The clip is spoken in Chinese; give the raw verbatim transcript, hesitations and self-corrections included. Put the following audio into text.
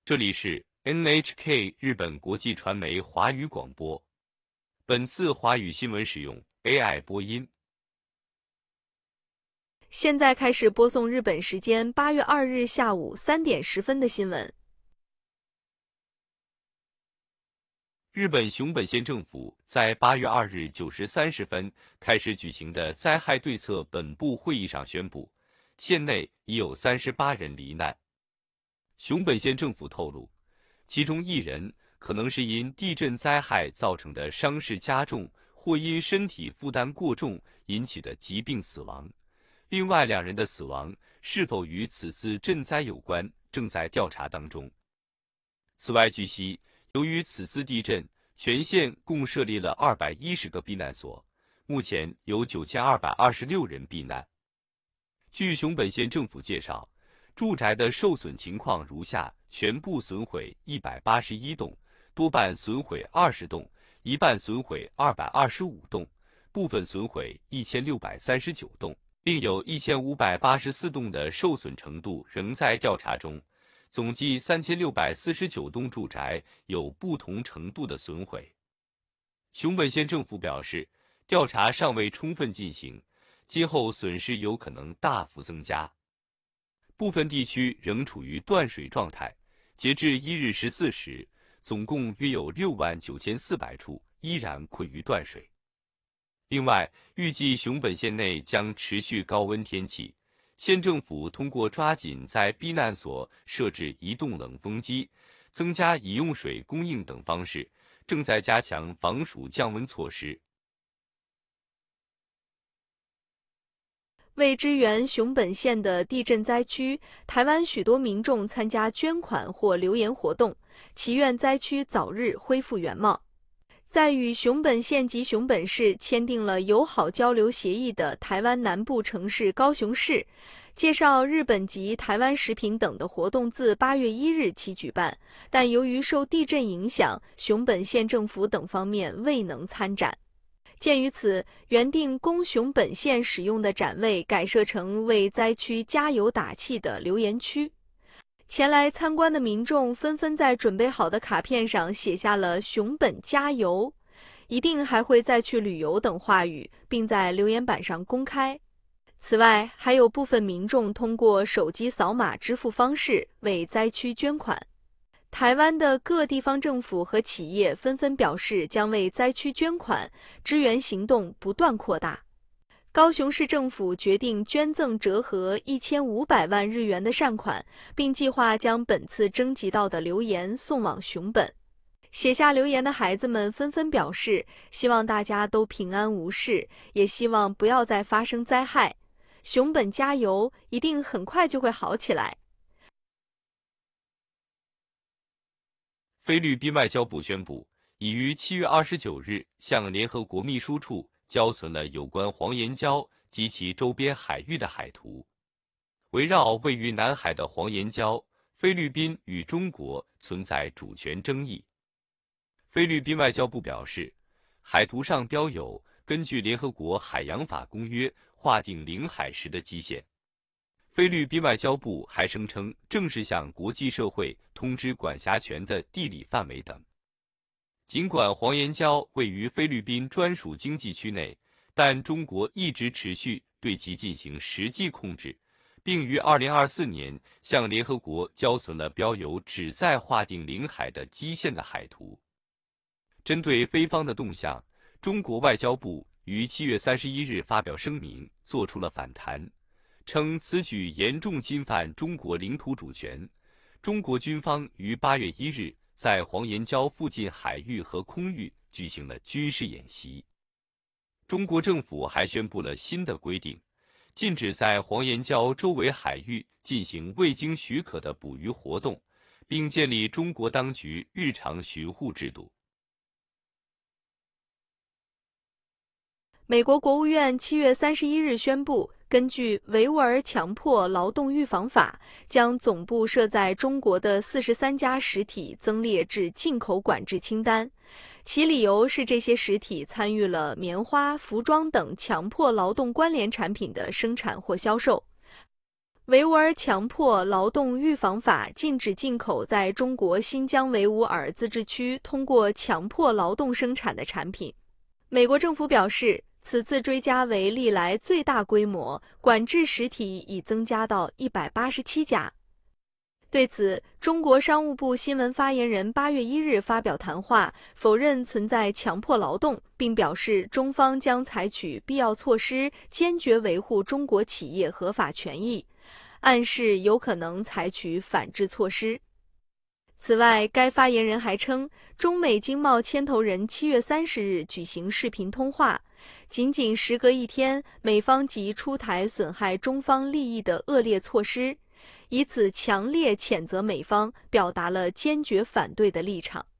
这里是 N H K 日本国际传媒华语广播。本次华语新闻使用 A I 播音。 现在开始播送日本时间八月二日下午三点十分的新闻。 日本熊本县政府在八月二日九时三十分开始举行的灾害对策本部会议上宣布，县内已有三十八人罹难。熊本县政府透露，其中一人可能是因地震灾害造成的伤势加重，或因身体负担过重引起的疾病死亡。另外两人的死亡是否与此次震灾有关，正在调查当中。此外据悉，由于此次地震，全县共设立了二百一十个避难所，目前有九千二百二十六人避难。据熊本县政府介绍，住宅的受损情况如下：全部损毁一百八十一栋，多半损毁二十栋，一半损毁二百二十五栋，部分损毁一千六百三十九栋，另有一千五百八十四栋的受损程度仍在调查中。总计三千六百四十九栋住宅有不同程度的损毁。熊本县政府表示，调查尚未充分进行，今后损失有可能大幅增加。部分地区仍处于断水状态，截至一日十四时，总共约有六万九千四百处依然困于断水。另外，预计熊本县内将持续高温天气，县政府通过抓紧在避难所设置移动冷风机、增加饮用水供应等方式，正在加强防暑降温措施。 为支援熊本县的地震灾区，台湾许多民众参加捐款或留言活动，祈愿灾区早日恢复原貌。在与熊本县及熊本市签订了友好交流协议的台湾南部城市高雄市，介绍日本及台湾食品等的活动自八月一日起举办，但由于受地震影响，熊本县政府等方面未能参展。鉴于此，原定供熊本县使用的展位改设成为灾区加油打气的留言区。前来参观的民众纷纷在准备好的卡片上写下了熊本加油，一定还会再去旅游等话语，并在留言板上公开。此外，还有部分民众通过手机扫码支付方式为灾区捐款。台湾的各地方政府和企业纷纷表示将为灾区捐款，支援行动不断扩大。高雄市政府决定捐赠折合一千五百万日元的善款，并计划将本次征集到的留言送往熊本。写下留言的孩子们纷纷表示，希望大家都平安无事，也希望不要再发生灾害。熊本加油，一定很快就会好起来。 菲律宾外交部宣布，已于七月二十九日向联合国秘书处交存了有关黄岩礁及其周边海域的海图。围绕位于南海的黄岩礁，菲律宾与中国存在主权争议。菲律宾外交部表示，海图上标有根据联合国海洋法公约划定领海时的基线。菲律宾外交部还声称，正式向国际社会通知管辖权的地理范围等。尽管黄岩礁位于菲律宾专属经济区内，但中国一直持续对其进行实际控制，并于二零二四年向联合国交存了标有旨在划定领海的基线的海图。针对菲方的动向，中国外交部于七月三十一日发表声明，做出了反弹，称此举严重侵犯中国领土主权。中国军方于八月一日在黄岩礁附近海域和空域举行了军事演习。中国政府还宣布了新的规定，禁止在黄岩礁周围海域进行未经许可的捕鱼活动，并建立中国当局日常巡护制度。 美国国务院七月三十一日宣布，根据维吾尔强迫劳动预防法，将总部设在中国的四十三家实体增列至进口管制清单，其理由是这些实体参与了棉花、服装等强迫劳动关联产品的生产或销售。 维吾尔强迫劳动预防法禁止进口在中国新疆维吾尔自治区通过强迫劳动生产的产品。美国政府表示，此次追加为历来最大规模，管制实体已增加到一百八十七家。对此，中国商务部新闻发言人八月一日发表谈话，否认存在强迫劳动，并表示中方将采取必要措施，坚决维护中国企业合法权益，暗示有可能采取反制措施。此外，该发言人还称，中美经贸牵头人七月三十日举行视频通话，仅仅时隔一天，美方即出台损害中方利益的恶劣措施，以此强烈谴责美方，表达了坚决反对的立场。